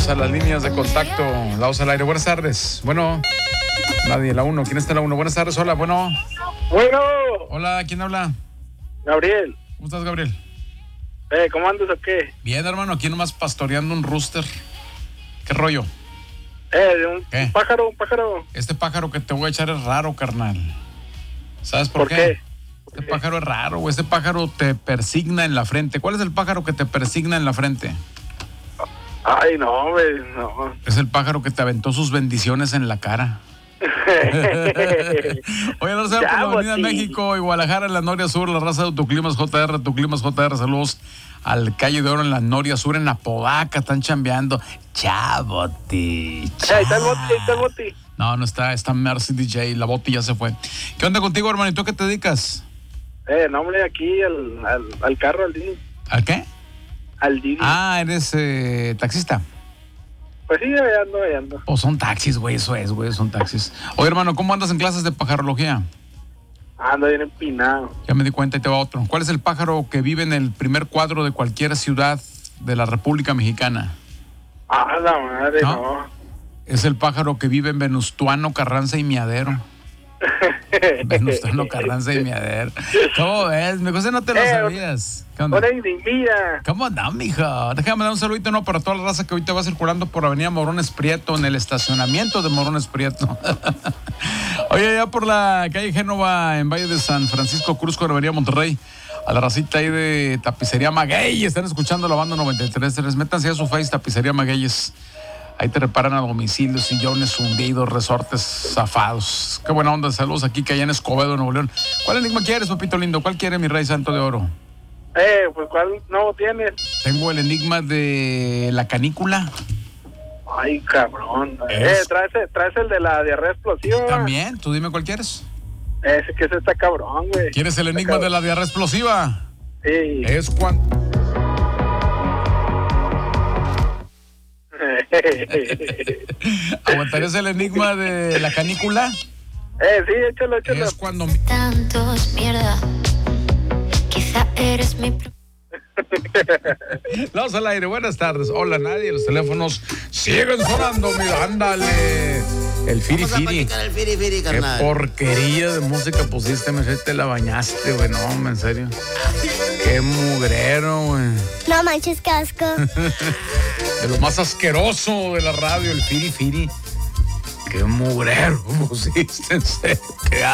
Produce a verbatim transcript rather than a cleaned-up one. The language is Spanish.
Vamos a las líneas de contacto. Laos al aire. Buenas tardes. Bueno, nadie, la uno. ¿Quién está en la uno? Buenas tardes, hola, bueno. Bueno. Hola, ¿quién habla? Gabriel. ¿Cómo estás, Gabriel? Eh, ¿cómo andas o qué? Bien, hermano, aquí nomás pastoreando un rooster. ¿Qué rollo? Eh, un, ¿Qué? un pájaro, un pájaro. Este pájaro que te voy a echar es raro, carnal. ¿Sabes por, ¿Por qué? qué? ¿Por Este qué? pájaro es raro, güey. Este pájaro te persigna en la frente. ¿Cuál es el pájaro que te persigna en la frente? Ay, no, güey, no. Es el pájaro que te aventó sus bendiciones en la cara. Oye, no sé, por la Avenida Chavo, sí. México y Guadalajara en la Noria Sur, la raza de Tu Climas J R, Tu Climas J R, saludos al Calle de Oro en la Noria Sur, en Apodaca, están chambeando. Chavoti. Ahí está el boti, ahí está el boti. No, no está, está Mercy D J, la Boti ya se fue. ¿Qué onda contigo, hermanito? ¿A qué te dedicas? Eh, no, hombre, aquí al, al, al carro, al Didi. ¿Al qué? Al Didi. Ah, eres eh, taxista. Pues sí, ahí ando, ahí ando. O son taxis, güey, eso es, güey, son taxis. Oye, hermano, ¿cómo andas en clases de pajarología? Ando bien empinado. Ya me di cuenta y te va otro. ¿Cuál es el pájaro que vive en el primer cuadro de cualquier ciudad de la República Mexicana? Ah, la madre, ¿No? no. Es el pájaro que vive en Venustiano, Carranza y Miadero. Venustiano, Carranza y Miadero. ¿Cómo ves? Me gusta, no te lo Eh, sabías. ¿Qué onda? Una mira. ¿Cómo no, mijo? Déjame dar un saludito, no, para toda la raza que ahorita va circulando por Avenida Morones Prieto, en el estacionamiento de Morones Prieto. Oye, ya por la calle Génova, en Valle de San Francisco Cruz, con Avenida Monterrey, a la racita ahí de Tapicería Magueyes, están escuchando la banda noventa y tres tres. Métanse a su face, Tapicería Magueyes. Ahí te reparan a domicilio, sillones hundidos, resortes zafados. Qué buena onda, saludos aquí que allá en Escobedo, Nuevo León. ¿Cuál enigma quieres, papito lindo? ¿Cuál quiere mi rey santo de oro? Eh, pues ¿cuál no tienes? Tengo el enigma de la canícula. Ay, cabrón. Es- Eh, traes, traes el de la diarrea explosiva. También, tú dime cuál quieres. Ese que ese está cabrón, güey. ¿Quieres el enigma de la diarrea explosiva? Sí. Es cuando... ¿Aguantarías el enigma de la canícula? Eh, sí, échalo, échalo. Es cuando... Tantos mierda. Quizá eres mi pro- Vamos al aire, buenas tardes. Hola, nadie, los teléfonos siguen sonando, mira, ándale. El firi Vamos a firi. practicar el firi firi, Qué carnal. porquería de música pusiste, me te la bañaste, güey, no, hombre, en serio. Qué mugrero, güey. No manches, casco. De lo más asqueroso de la radio, el firi firi. Qué mugrero pusiste, en serio. Qué